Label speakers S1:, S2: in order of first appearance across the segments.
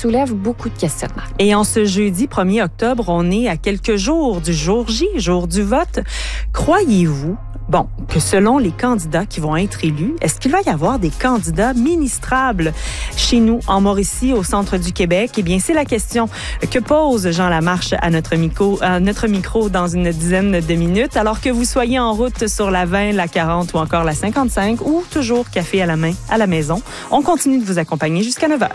S1: soulève beaucoup de questionnements.
S2: Et en ce jeudi 1er octobre, on est à quelques jours du jour J, jour du vote. Croyez-vous, que selon les candidats qui vont être élus, est-ce qu'il va y avoir des candidats ministrables chez nous, en Mauricie, au centre du Québec? Eh bien, c'est la question que pose Jean Lamarche à notre micro dans une dizaine de minutes, alors que vous soyez en route sur la 20, la 40 ou encore la 55, ou toujours café à la main à la maison. On continue de vous accompagner jusqu'à 9h.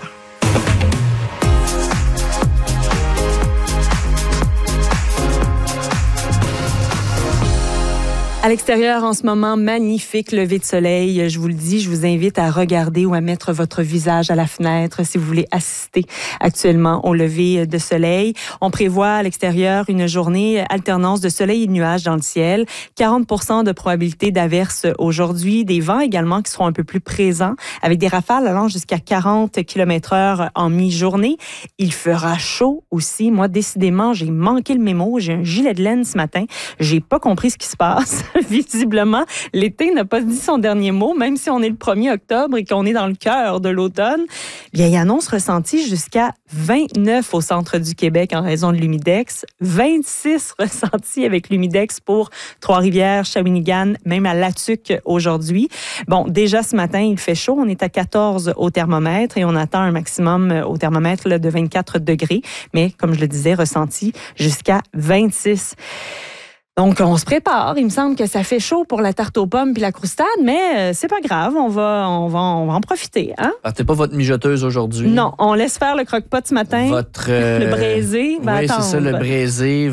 S2: À l'extérieur, en ce moment, magnifique lever de soleil. Je vous le dis, je vous invite à regarder ou à mettre votre visage à la fenêtre si vous voulez assister actuellement au lever de soleil. On prévoit à l'extérieur une journée alternance de soleil et de nuages dans le ciel. 40% de probabilité d'averse aujourd'hui. Des vents également qui seront un peu plus présents avec des rafales allant jusqu'à 40 km/h en mi-journée. Il fera chaud aussi. Moi, décidément, j'ai manqué le mémo. J'ai un gilet de laine ce matin. J'ai pas compris ce qui se passe. Visiblement, l'été n'a pas dit son dernier mot, même si on est le 1er octobre et qu'on est dans le cœur de l'automne. Bien, il annonce ressenti jusqu'à 29 au centre du Québec en raison de l'humidex, 26 ressentis avec l'humidex pour Trois-Rivières, Shawinigan, même à Latuc aujourd'hui. Déjà ce matin, il fait chaud. On est à 14 au thermomètre et on attend un maximum au thermomètre de 24 degrés. Mais, comme je le disais, ressenti jusqu'à 26. Donc, on se prépare. Il me semble que ça fait chaud pour la tarte aux pommes puis la croustade, mais c'est pas grave. On va en profiter. Hein?
S3: Partez pas votre mijoteuse aujourd'hui.
S2: Non, on laisse faire le croque-pot ce matin. Le braisé.
S3: Oui, c'est ça, le braisé.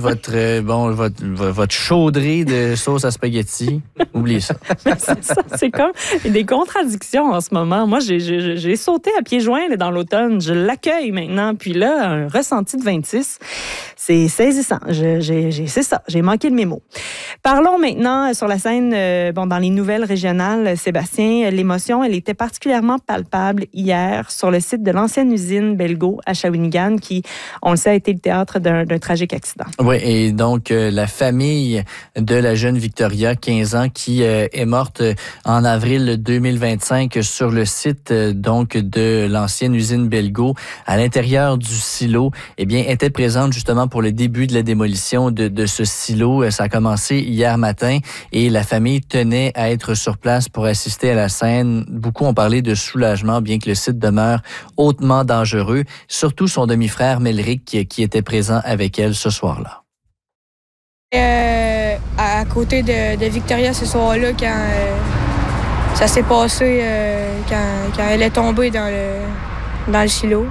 S3: Votre chaudrée de sauce à spaghetti. Oubliez ça.
S2: C'est ça. C'est comme des contradictions en ce moment. Moi, j'ai sauté à pieds joints dans l'automne. Je l'accueille maintenant. Puis là, un ressenti de 26. C'est saisissant. C'est ça. J'ai manqué le mémo. Parlons maintenant sur la scène, dans les nouvelles régionales, Sébastien. L'émotion, elle était particulièrement palpable hier sur le site de l'ancienne usine Belgo à Shawinigan qui, on le sait, a été le théâtre d'un tragique accident.
S3: Oui, et donc la famille de la jeune Victoria, 15 ans, qui est morte en avril 2025 sur le site de l'ancienne usine Belgo à l'intérieur du silo, était présente justement pour le début de la démolition de ce silo. Ça a commencé hier matin et la famille tenait à être sur place pour assister à la scène. Beaucoup ont parlé de soulagement, bien que le site demeure hautement dangereux. Surtout son demi-frère Melrick qui était présent avec elle ce soir-là.
S4: À côté de Victoria ce soir-là, quand ça s'est passé, quand elle est tombée dans le silo.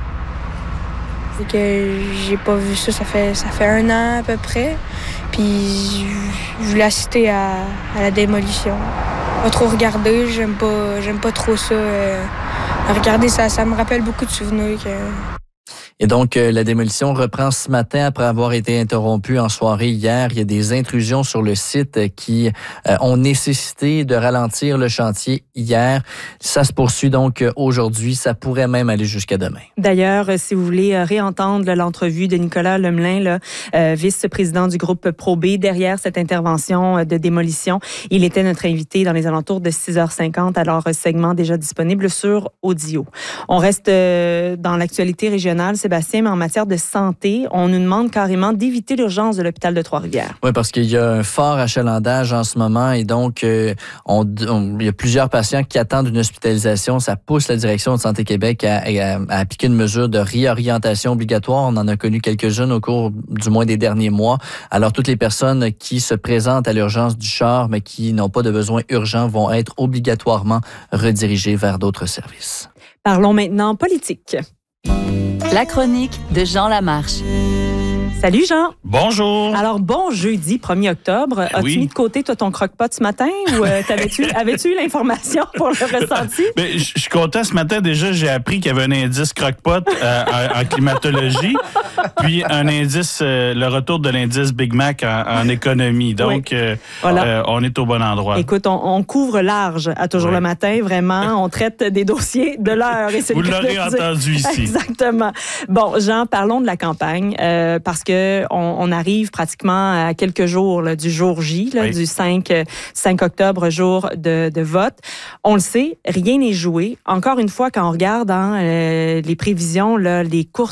S4: Et que j'ai pas vu ça, ça fait 1 an à peu près. Puis je voulais assister à la démolition. Pas trop regarder, j'aime pas trop ça. Regarder ça me rappelle beaucoup de souvenirs.
S3: Et donc, la démolition reprend ce matin après avoir été interrompue en soirée hier. Il y a des intrusions sur le site qui ont nécessité de ralentir le chantier hier. Ça se poursuit donc aujourd'hui. Ça pourrait même aller jusqu'à demain.
S2: D'ailleurs, si vous voulez réentendre l'entrevue de Nicolas Lemelin, vice-président du groupe ProB, derrière cette intervention de démolition, il était notre invité dans les alentours de 6h50, alors segment déjà disponible sur audio. On reste dans l'actualité régionale, Sébastien, mais en matière de santé, on nous demande carrément d'éviter l'urgence de l'hôpital de Trois-Rivières.
S3: Oui, parce qu'il y a un fort achalandage en ce moment et donc il y a plusieurs patients qui attendent une hospitalisation. Ça pousse la direction de Santé Québec à appliquer une mesure de réorientation obligatoire. On en a connu quelques-unes au cours du moins des derniers mois. Alors, toutes les personnes qui se présentent à l'urgence du char, mais qui n'ont pas de besoin urgent, vont être obligatoirement redirigées vers d'autres services.
S2: Parlons maintenant politique.
S5: La chronique de Jean Lamarche.
S2: Salut Jean.
S6: Bonjour.
S2: Alors, bon jeudi 1er octobre. As-tu mis de côté, toi, ton croque-pot ce matin ou avais-tu eu l'information pour le ressenti?
S6: Je suis content. Ce matin, déjà, j'ai appris qu'il y avait un indice croque-pot en climatologie, puis un indice, le retour de l'indice Big Mac en économie. Donc, voilà. On est au bon endroit.
S2: Écoute, on couvre large à Toujours le matin. Vraiment, on traite des dossiers de l'heure. Et
S6: vous l'aurez entendu ici.
S2: Exactement. Bon, Jean, parlons de la campagne parce que on arrive pratiquement à quelques jours là, du jour J, là, du 5 octobre, jour de vote. On le sait, rien n'est joué. Encore une fois, quand on regarde les prévisions, là, les courses